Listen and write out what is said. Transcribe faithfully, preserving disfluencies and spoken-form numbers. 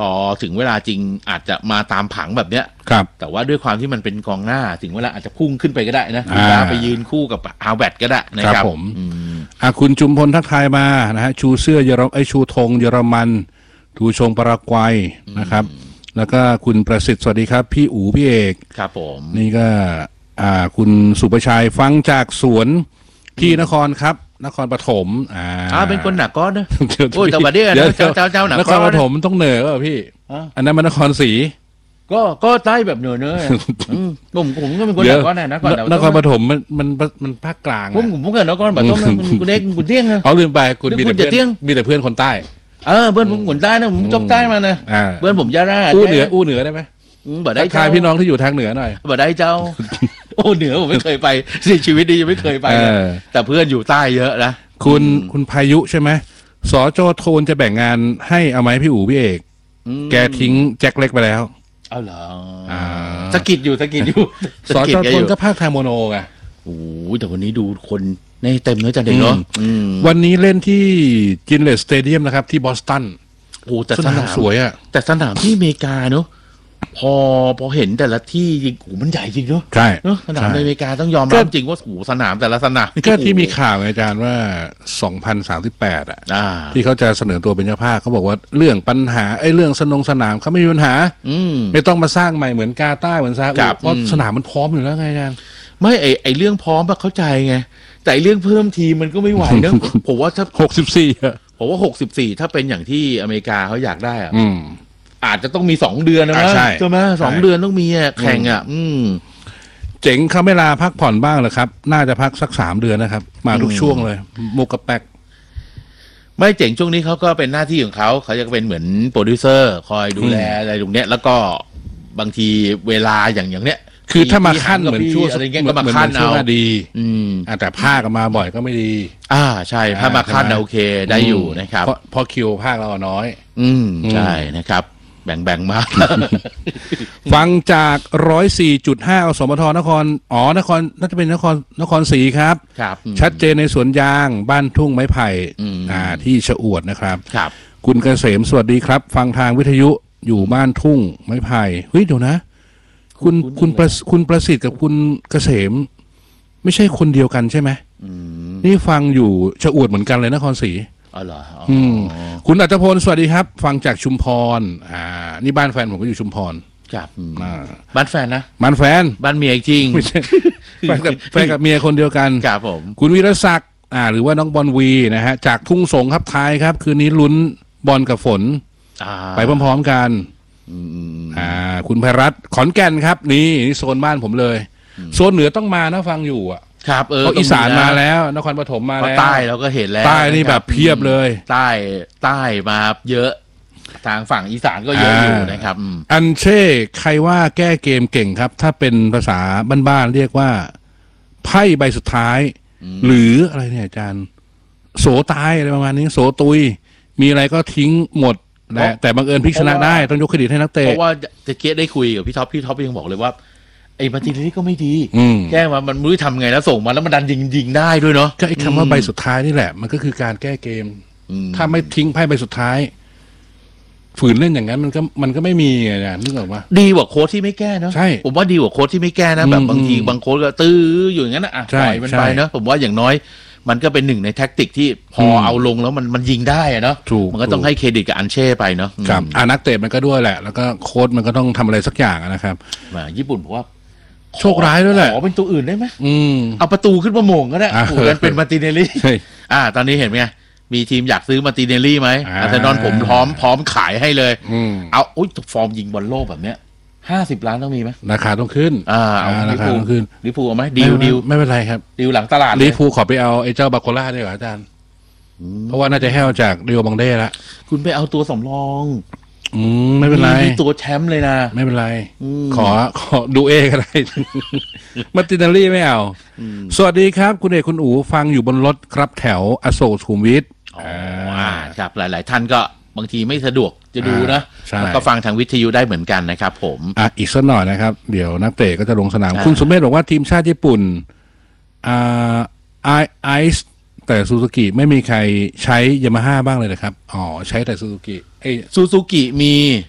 อถึงเวลาจริงอาจจะมาตามผังแบบเนี้ยครับแต่ว่าด้วยความที่มันเป็นกองหน้าถึงเวลาอาจจะพุ่งขึ้นไปก็ได้นะหรือว่าไปยืนคู่กับฮาวเวิร์ดก็ได้นะครับผมอ่ะคุณจุมพลทักทายมานะฮะชูเสื้อเยอรไอชูธงเยอรมันทูชงปารากวัยนะครับแล้วก็คุณประสิทธิ์สวัสดีครับพี่อู๋พี่เอกครับผมนี่ก็อ่าคุณสุประชัยฟังจากสวนที่นครครับนครปฐมอ่าอ่าเป็นคนหนักก้อนนะโอ้ยแต่ว่าเดี๋ยวเจ้าเจ้าเจ้าหนักก้อนนครปฐมต้องเหนือป่ะพี่อันนั้นมันนครศรีก็ก็ใต้แบบเหนือเนอะผมผมก็เป็นคนหนักก้อนนะก่อนนครปฐมมันมันมันภาคกลางผมผมเกิดนครปฐมคุณเด็กคุณเที่ยงนะเขาลืมไปคุณมีแต่เพื่อนมีแต่เพื่อนคนใต้เออเพื่อนผมคนใต้นะผมจบใต้มานะเพื่อนผมยาราอู้เหนืออู้เหนือได้ไหมบ่ได้ทายพี่น้องที่อยู่ทางเหนือหน่อยบ่ได้เจ้าโอ้เหนือผมไม่เคยไปในชีวิตนี้ยังไม่เคยไปแต่เพื่อนอยู่ใต้เยอะนะคุณคุณพายุใช่ไหมสจโทนจะแบ่งงานให้เอาไหมพี่อู๋พี่เอกแกทิ้งแจ็คเล็กไปแล้วเอาเหรอสกิดอยู่สกิดอยู่สจโทนก็ภาคทางโมโนไงโอ้แต่วันนี้ดูคนในเต็มเนื้อจัดเด็กเนาะวันนี้เล่นที่จินเลสสเตเดียมนะครับที่บอสตันโอ้แต่สนามสวยอะแต่สนามที่อเมริกาเนาะพอพอเห็นแต่ละที่จริงโอ้มันใหญ่จริงเนาะใช่เนาะสนามในอเมริกาต้องยอมรับจริงว่าโอ้สนามแต่ละสนามก็ที่มีข่าวอาจารย์ว่าสองพันสามสิบแปดอ่ะที่เขาจะเสนอตัวเป็นเจ้าภาพเขาบอกว่าเรื่องปัญหาไอ้เรื่องสนงสนามเขาไม่มีปัญหาไม่ต้องมาสร้างใหม่เหมือนกาตาร์เหมือนซาอุเพราะสนามมันพร้อมอยู่แล้วไงอาจารย์ไม่ไอไอเรื่องพร้อมเข้าใจไงแต่เรื่องเพิ่มทีมันก็ไม่ไหวนะผมว่าถ้าหกสิบสี่อะผมว่าหกสิบสี่ถ้าเป็นอย่างที่อเมริกาเขาอยากได้อ่ะอาจจะต้องมีสองเดือนนะมั้ยใช่ไหมสองเดือนต้องมีแข่งอ่ะอืมเจ๋งเขาไม่ลาพักผ่อนบ้างเหรอครับน่าจะพักสักสามเดือนนะครับมาทุกช่วงเลยมุกกระแปกไม่เจ๋งช่วงนี้เขาก็เป็นหน้าที่ของเขาเขาจะเป็นเหมือนโปรดิวเซอร์คอยดูแลอะไรตรงเนี้ยแล้วก็บางทีเวลาอย่างอย่างเนี้ยคือถ้ามาขั้นเหมือนช่วงอะไรเงี้ยก็มาขั้นเอาดีอืมแต่ภาคมาบ่อยก็ไม่ดีอ่าใช่ถ้ามาขั้นโอเคได้อยู่นะครับเพราะคิวภาคเราน้อยอืมใช่นะครับแบ่งๆมาฟังจากร้อยสี่จุดห้าอสมทนครอ๋อนครน่าจะเป็นนครนครศรีครับครับชัดเจนในสวนยางบ้านทุ่งไม้ไผ่อ่าที่ชะอวดนะครับครับคุณเกษมสวัสดีครับฟังทางวิทยุอยู่บ้านทุ่งไม้ไผ่เฮ้ยเดี๋ยวนะคุณคุณประคุณประสิทธิ์กับคุณเกษมไม่ใช่คนเดียวกันใช่ไหมนี่ฟังอยู่ชะอวดเหมือนกันเลยนครศรีอ๋อเหรออืมคุณอัตพลสวัสดีครับฟังจากชุมพรอ่านี่บ้านแฟนผมก็อยู่ชุมพรครับบ้านแฟนนะบ้านแฟนบ้านเมียจริงไม่ใช่แฟนกับแฟนกับเมียคนเดียวกันครับผมคุณวีรศักดิ์อ่าหรือว่าน้องบอลวีนะฮะจากทุ่งสงครับทายครับคืนนี้ลุ้นบอลกับฝนไปพร้อมๆกันอ่าคุณไพรัตน์ขอนแก่นครับนี่นี่โซนบ้านผมเลยโซนเหนือต้องมานะฟังอยู่อ่ะครับเอออีสานมาแล้วนครปฐมมาแล้วใต้เราก็เห็นแล้วใต้นี่แบบเพียบเลยใต้ใต้มาเยอะทางฝั่งอีสานก็เยอะอยู่นะครับอันเช่ใครว่าแก้เกมเก่งครับถ้าเป็นภาษาบ้านๆเรียกว่าไพ่ใบสุดท้ายหรืออะไรเนี่ยอาจารย์โสตายอะไรประมาณนี้โสตุยมีอะไรก็ทิ้งหมดแต่แต่บังเอิญพลิกชนะได้ต้องยกเครดิตให้นักเตะเพราะว่าจะเกียได้คุยกับพี่ท็อปพี่ท็อปยังบอกเลยว่าไอ้มาร์ติเนลลี่ก็ไม่ดีแก้มามันไม่รู้ทำไงแล้วส่งมาแล้วมันดันยิงยิงได้ด้วยเนาะก็ไอ้คำว่าใบสุดท้ายนี่แหละมันก็คือการแก้เกมถ้าไม่ทิ้งไพ่ใบสุดท้ายฝืนเล่นอย่างนั้นมันก็มันก็ไม่มีไงนึกออกปะดีกว่าโค้ชที่ไม่แก้เนาะใช่ผมว่าดีกว่าโค้ชที่ไม่แก้นะแบบบางทีบางโค้ชก็ตื้ออยู่อย่างนั้นอ่ะปล่อยมันไปเนาะผมว่าอย่างน้อยมันก็เป็นหนึ่งในแท็กติกที่พอเอาลงแล้วมันมันยิงได้อะเนาะมันก็ต้องให้เครดิตกับอันเช่ไปเนาะครับอ่านักเตะมันก็ด้วยแหละแล้วก็โค้ชมันก็ต้องทำอะไรสักอย่างนะครับมาญี่ปุ่นบอกว่าโชคร้ายด้วยแหละขอเป็นตัวอื่นได้ไหมอืมเอาประตูขึ้นมาโมงก็ได้ถูกกันเป็นมาร์ติเนลลี่อ่าตอนนี้เห็นไหมมีทีมอยากซื้อมาร์ติเนลลี่ไหมอาร์เซนอลผมพร้อมพร้อมขายให้เลยเอาอุ้ยฟอร์มยิงบอลโลกแบบเนี้ยห้าสิบล้านต้องมีไหมราคาต้องขึ้นอ่าเอาราคาต้องขึ้นลิฟูเอาไหมดีลดีลไม่เป็นไรครับดีลหลังตลาดลิฟูขอไปเอาไอ้เจ้าบาโคล่าได้เหรออาจารย์เพราะว่าน่าจะแห้วจากเรียวบังเด้ละคุณไปเอาตัวสำรองอืมไม่เป็นไรตัวแชมป์เลยนะไม่เป็นไรขอขอดูเอก็ได้มาร์ติเนลลี่ไม่เอาสวัสดีครับคุณเอกคุณอู๋ฟังอยู่บนรถครับแถวอโศกสุขุมวิทอ๋อครับหลายๆท่านก็บางทีไม่สะดวกจะดูนะแล้วก็ฟังทางวิทยุได้เหมือนกันนะครับผมอ่ะอีกสักหน่อยนะครับเดี๋ยวนักเตะก็จะลงสนามคุณสุเมธบอกว่าทีมชาติญี่ปุ่นอ่าไอไอซ์แต่ซูซูกิไม่มีใครใช้ยามาฮ่าบ้างเลยนะครับอ๋อใช้แต่ซูซูกิไอซูซูกิมี